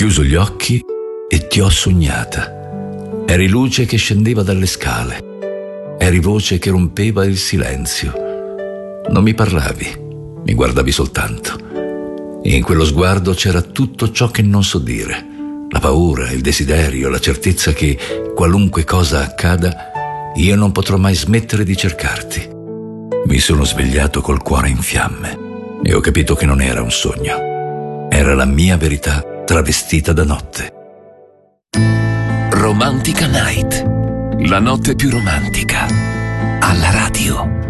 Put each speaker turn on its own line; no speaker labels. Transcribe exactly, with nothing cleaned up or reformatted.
chiuso gli occhi e ti ho sognata. Eri luce che scendeva dalle scale. Eri voce che rompeva il silenzio. Non mi parlavi, mi guardavi soltanto. E in quello sguardo c'era tutto ciò che non so dire. La paura, il desiderio, la certezza che, qualunque cosa accada, io non potrò mai smettere di cercarti. Mi sono svegliato col cuore in fiamme e ho capito che non era un sogno. Era la mia verità travestita da notte.
Romantica Night, la notte più romantica, alla radio.